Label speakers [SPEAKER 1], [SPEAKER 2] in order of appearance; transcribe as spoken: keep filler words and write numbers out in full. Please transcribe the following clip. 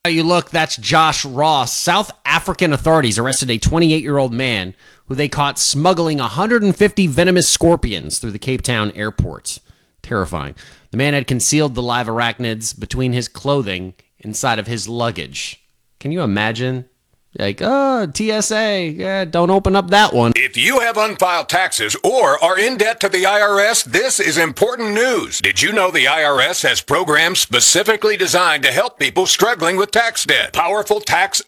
[SPEAKER 1] You look, that's Josh Ross. South African authorities arrested a twenty-eight-year-old man who they caught smuggling one hundred fifty venomous scorpions through the Cape Town airport. Terrifying. The man had concealed the live arachnids between his clothing inside of his luggage. Can you imagine? Like, oh, T S A, yeah, don't open up that one.
[SPEAKER 2] If you have unfiled taxes or are in debt to the I R S, this is important news. Did you know the I R S has programs specifically designed to help people struggling with tax debt? Powerful tax